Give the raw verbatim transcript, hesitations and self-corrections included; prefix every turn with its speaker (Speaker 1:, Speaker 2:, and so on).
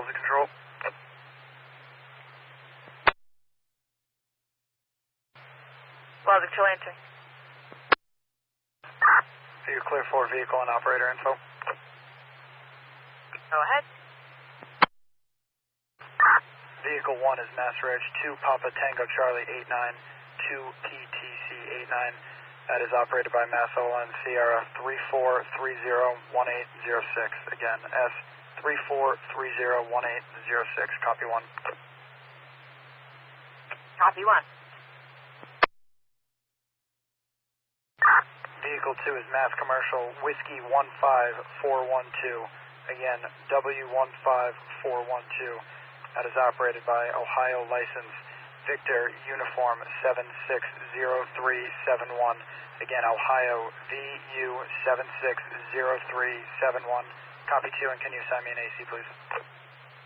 Speaker 1: Delta Control.
Speaker 2: Plaza two entering.
Speaker 1: You're clear for vehicle and operator info.
Speaker 2: Go ahead.
Speaker 1: Vehicle one is Master Edge two Papa Tango Charlie eight nine two P T C eight nine. That is operated by Mass O L N Sierra three four three zero one eight zero six. Again, S three four three zero one eight zero six. Copy one.
Speaker 2: Copy one.
Speaker 1: Vehicle two is Mass Commercial Whiskey one five four one two. Again, W one five four one two. That is operated by Ohio license Victor Uniform seven six zero three seven one. Again, Ohio V U seven six zero three seven one. Copy two, and can you assign me an A C, please?